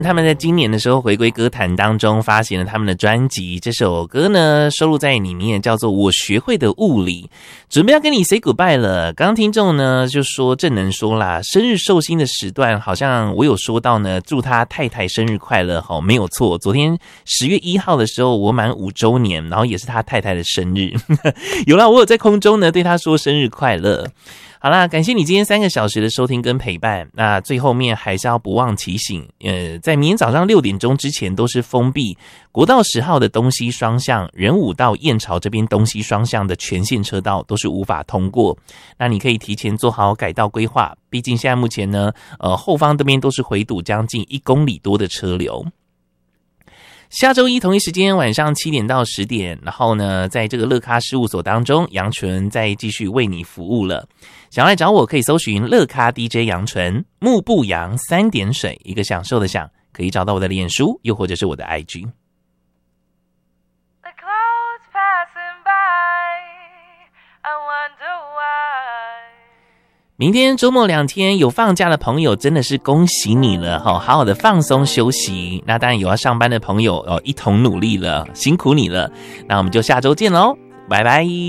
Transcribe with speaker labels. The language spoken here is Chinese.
Speaker 1: 他们在今年的时候回归歌坛当中，发行了他们的专辑。这首歌呢收录在里面，叫做《我学会的物理》。准备要跟你 say goodbye 了。刚刚听众呢就说正能说啦，生日寿星的时段好像我有说到呢，祝他太太生日快乐。好，没有错。昨天10月1号的时候，我满5周年，然后也是他太太的生日。有啦，我有在空中呢对他说生日快乐。好啦，感谢你今天3个小时的收听跟陪伴。那最后面还是要不忘提醒，在明天早上6点钟之前都是封闭国道10号的东西双向、仁武到燕巢这边东西双向的全线车道都是无法通过。那你可以提前做好改道规划，毕竟现在目前呢，后方这边都是回堵将近1公里多的车流。下周一同一时间晚上7点到10点，然后呢，在这个乐咖事务所当中，杨纯再继续为你服务了。想要来找我，可以搜寻乐咖 DJ 杨纯，木不杨3点水，一个享受的享，可以找到我的脸书，又或者是我的 IG。明天周末2天有放假的朋友真的是恭喜你了，好好的放松休息。那当然有要上班的朋友一同努力了，辛苦你了。那我们就下周见咯，拜拜。